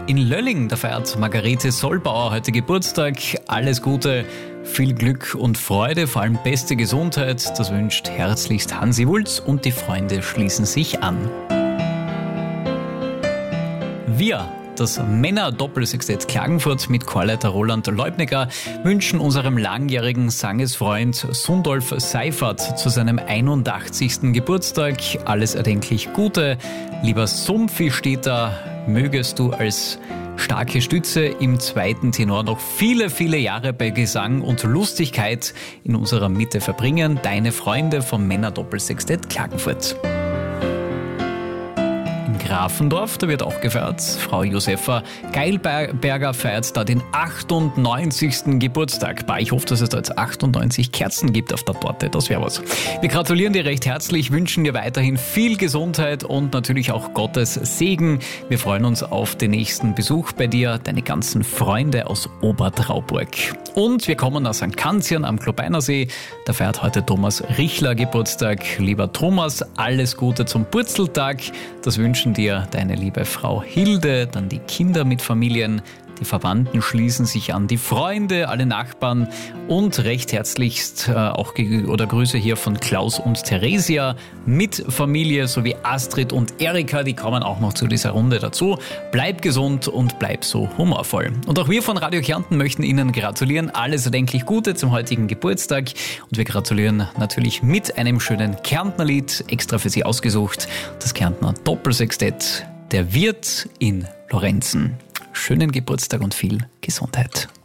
In Lölling, da feiert Margarete Sollbauer heute Geburtstag. Alles Gute, viel Glück und Freude, vor allem beste Gesundheit. Das wünscht herzlichst Hansi Wulz und die Freunde schließen sich an. Wir, das Männer-Doppelsextett Klagenfurt mit Chorleiter Roland Leubniger, wünschen unserem langjährigen Sangesfreund Sundolf Seifert zu seinem 81. Geburtstag alles erdenklich Gute. Lieber Sumpfi steht da, mögest du als starke Stütze im zweiten Tenor noch viele, viele Jahre bei Gesang und Lustigkeit in unserer Mitte verbringen. Deine Freunde vom Männer-Doppelsextett Klagenfurt. Grafendorf, da wird auch gefeiert. Frau Josefa Geilberger feiert da den 98. Geburtstag. Ich hoffe, dass es da jetzt 98 Kerzen gibt auf der Torte. Das wäre was. Wir gratulieren dir recht herzlich, wünschen dir weiterhin viel Gesundheit und natürlich auch Gottes Segen. Wir freuen uns auf den nächsten Besuch bei dir, deine ganzen Freunde aus Obertrauburg. Und wir kommen aus St. Kanzian am Klobeinersee. Da feiert heute Thomas Richler Geburtstag. Lieber Thomas, alles Gute zum Purzeltag. Das wünschen dir deine liebe Frau Hilde, dann die Kinder mit Familien, die Verwandten schließen sich an, die Freunde, alle Nachbarn und recht herzlichst Grüße hier von Klaus und Theresia mit Familie sowie Astrid und Erika, die kommen auch noch zu dieser Runde dazu. Bleib gesund und bleib so humorvoll. Und auch wir von Radio Kärnten möchten Ihnen gratulieren. Alles erdenklich Gute zum heutigen Geburtstag und wir gratulieren natürlich mit einem schönen Kärntnerlied, extra für Sie ausgesucht, das Kärntner Doppelsextett, der Wirt in Lorenzen. Schönen Geburtstag und viel Gesundheit.